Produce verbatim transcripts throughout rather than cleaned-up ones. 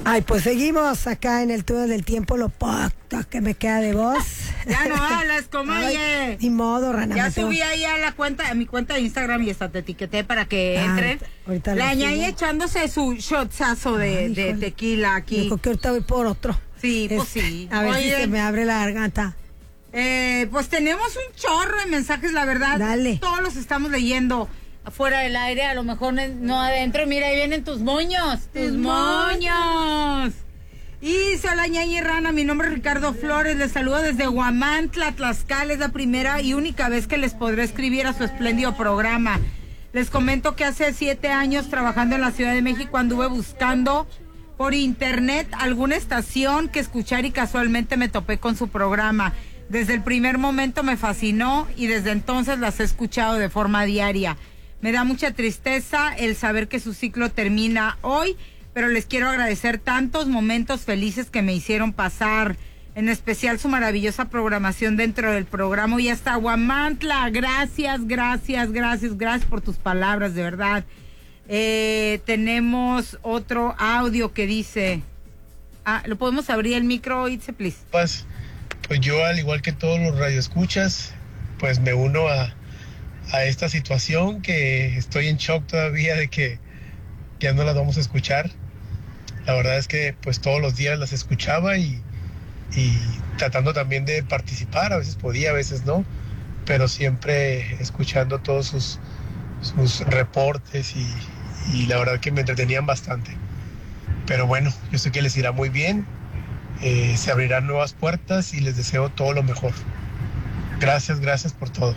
Ay, pues seguimos acá en el túnel del tiempo, lo poco que me queda de voz. Ya no hablas, comadre. Ni modo, Rana. Ya subí ahí a la cuenta, a mi cuenta de Instagram y hasta te etiqueté para que ah, entren. Ahorita la ñaña echándose su shotsazo de, Ay, de tequila aquí. Yo creo que ahorita voy por otro. Sí, pues este, sí. A ver Oye, si se me abre la garganta. Eh, pues tenemos un chorro de mensajes, la verdad. Dale. Todos los estamos leyendo afuera del aire, a lo mejor no adentro. Mira, ahí vienen tus moños. Tus moños. Y hola, ñaña y Rana, mi nombre es Ricardo Flores, les saludo desde Huamantla, Tlaxcala, es la primera y única vez que les podré escribir a su espléndido programa. Les comento que hace siete años trabajando en la Ciudad de México anduve buscando por internet alguna estación que escuchar y casualmente me topé con su programa. Desde el primer momento me fascinó y desde entonces las he escuchado de forma diaria. Me da mucha tristeza el saber que su ciclo termina hoy, pero les quiero agradecer tantos momentos felices que me hicieron pasar, en especial su maravillosa programación dentro del programa y hasta Huamantla. Gracias, gracias, gracias, gracias por tus palabras, de verdad. Eh, tenemos otro audio que dice, ah, ¿lo podemos abrir el micro, Itze, please? Pues, pues yo, al igual que todos los radioescuchas, pues me uno a, a esta situación, que estoy en shock todavía de que ya no las vamos a escuchar. La verdad es que pues todos los días las escuchaba y, y tratando también de participar, a veces podía, a veces no, pero siempre escuchando todos sus, sus reportes y, y la verdad que me entretenían bastante. Pero bueno, yo sé que les irá muy bien, eh, se abrirán nuevas puertas y les deseo todo lo mejor. Gracias, gracias por todo.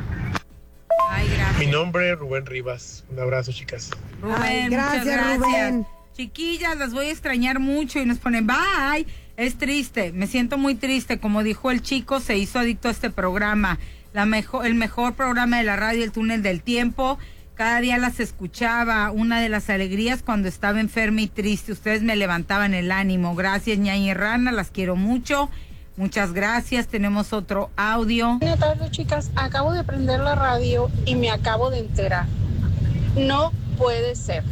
Ay, gracias. Mi nombre es Rubén Rivas. Un abrazo, chicas. Rubén, Ay, gracias, muchas gracias. Rubén. Chiquillas, las voy a extrañar mucho y nos ponen bye. Es triste, me siento muy triste. Como dijo el chico, se hizo adicto a este programa. La mejor, el mejor programa de la radio, el túnel del tiempo. Cada día las escuchaba. Una de las alegrías cuando estaba enferma y triste. Ustedes me levantaban el ánimo. Gracias, ñaña y Rana, las quiero mucho. Muchas gracias. Tenemos otro audio. Buenas tardes, chicas. Acabo de prender la radio y me acabo de enterar. No puede ser.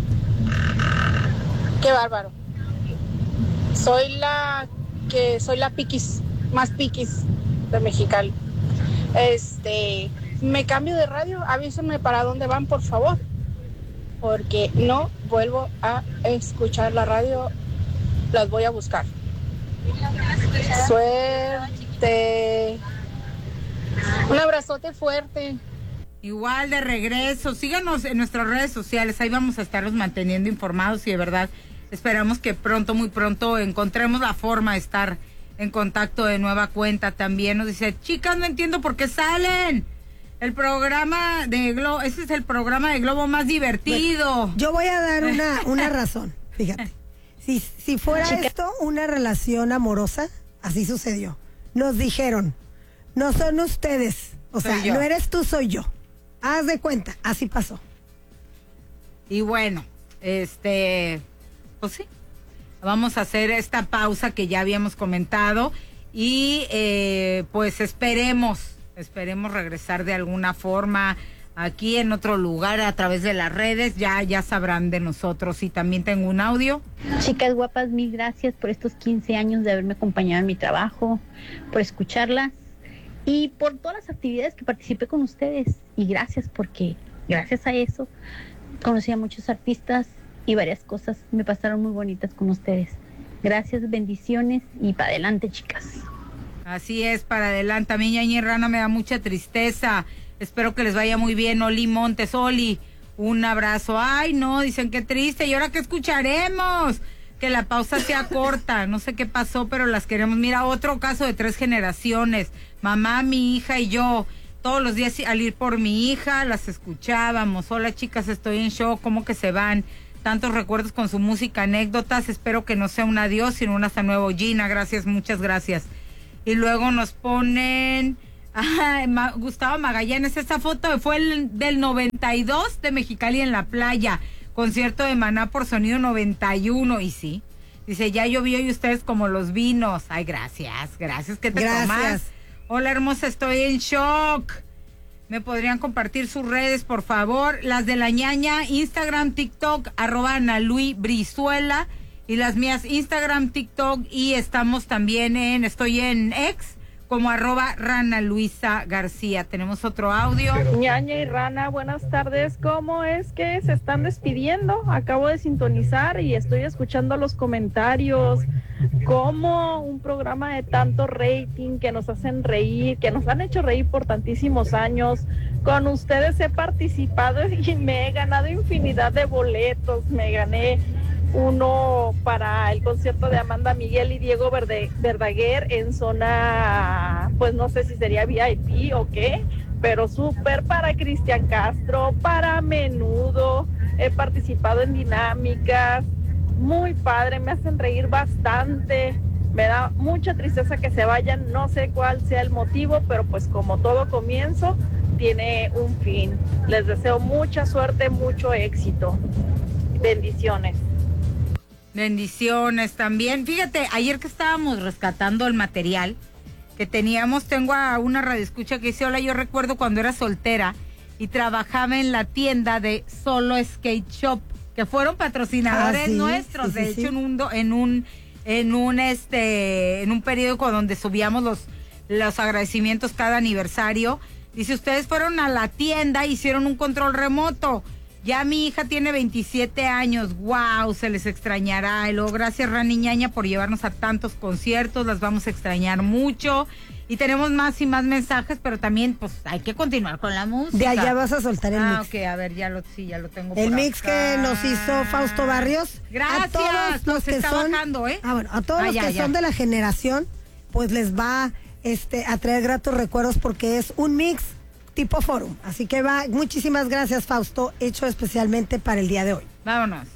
Qué bárbaro. Soy la que soy la piquis, más piquis de Mexicali. Este, me cambio de radio, avísenme para dónde van, por favor, porque no vuelvo a escuchar la radio, las voy a buscar. Suerte. Un abrazote fuerte. Igual de regreso, síganos en nuestras redes sociales, ahí vamos a estarlos manteniendo informados y de verdad esperamos que pronto, muy pronto encontremos la forma de estar en contacto de nueva cuenta. También nos dice, chicas, no entiendo por qué salen. El programa de Globo, ese es el programa de Globo más divertido. Bueno, yo voy a dar una, una razón, fíjate. Si, si fuera Chica. esto una relación amorosa, así sucedió. Nos dijeron, no son ustedes, o soy sea, yo. No eres tú, soy yo. Haz de cuenta, así pasó. Y bueno, este, pues sí, vamos a hacer esta pausa que ya habíamos comentado y eh, pues esperemos, esperemos regresar de alguna forma aquí en otro lugar a través de las redes, ya, ya sabrán de nosotros. Y también tengo un audio. Chicas guapas, mil gracias por estos quince años de haberme acompañado en mi trabajo, por escucharlas y por todas las actividades que participé con ustedes. Y gracias porque gracias a eso conocí a muchos artistas y varias cosas me pasaron muy bonitas con ustedes. Gracias, bendiciones y para adelante, chicas. Así es, para adelante. A mí, ñaña y Rana, me da mucha tristeza. Espero que les vaya muy bien. Oli Montes, Oli, un abrazo. Ay, no, dicen que triste. ¿Y ahora qué escucharemos? Que la pausa sea corta. No sé qué pasó, pero las queremos. Mira, otro caso de tres generaciones. Mamá, mi hija y yo. Todos los días al ir por mi hija, las escuchábamos. Hola, chicas, estoy en shock. ¿Cómo que se van? Tantos recuerdos con su música, anécdotas. Espero que no sea un adiós, sino un hasta nuevo. Gina, gracias, muchas gracias. Y luego nos ponen... Ah, Ma, Gustavo Magallanes, esta foto fue el, del noventa y dos de Mexicali en la playa, concierto de Maná por Sonido noventa y uno, y sí, dice, ya llovió y ustedes como los vinos. Ay, gracias, gracias, ¿qué te gracias. tomas? Hola, hermosa, estoy en shock. ¿Me podrían compartir sus redes, por favor? Las de la ñaña, Instagram, TikTok, arroba Ana Luis Brizuela, Y las mías, Instagram, TikTok, y estamos también en, estoy en X, como arroba Rana Luisa García. Tenemos otro audio. Ñaña y Rana, buenas tardes. ¿Cómo es que se están despidiendo? Acabo de sintonizar y estoy escuchando los comentarios. ¿Cómo un programa de tanto rating, que nos hacen reír, que nos han hecho reír por tantísimos años? Con ustedes he participado y me he ganado infinidad de boletos. Me gané uno para el concierto de Amanda Miguel y Diego Verde, Verdaguer en zona, pues no sé si sería V I P o qué, pero súper, para Cristian Castro, para Menudo. He participado en dinámicas, muy padre, me hacen reír bastante. Me da mucha tristeza que se vayan, no sé cuál sea el motivo, pero pues como todo comienzo, tiene un fin. Les deseo mucha suerte, mucho éxito. Bendiciones. Bendiciones también. Fíjate, ayer que estábamos rescatando el material que teníamos, tengo a una radioescucha que dice: hola, yo recuerdo cuando era soltera y trabajaba en la tienda de Solo Skate Shop, que fueron patrocinadores ah, ¿sí? nuestros, sí, sí, de hecho sí. en un en un en un este en un periódico donde subíamos los los agradecimientos cada aniversario. Dice, ustedes fueron a la tienda, hicieron un control remoto. Ya mi hija tiene veintisiete años, wow, se les extrañará. Y luego, gracias Rani Ñaña por llevarnos a tantos conciertos, las vamos a extrañar mucho. Y tenemos más y más mensajes, pero también pues hay que continuar con la música. De allá vas a soltar el ah, mix. Ah, ok, a ver, ya lo, sí, ya lo tengo El por mix acá. que nos hizo Fausto Barrios. Gracias, a todos los que está son, bajando, ¿eh? Ah, bueno, a todos ah, los ya, que ya. son de la generación, pues les va este, a traer gratos recuerdos porque es un mix tipo forum. Así que va, muchísimas gracias, Fausto, hecho especialmente para el día de hoy. Vámonos.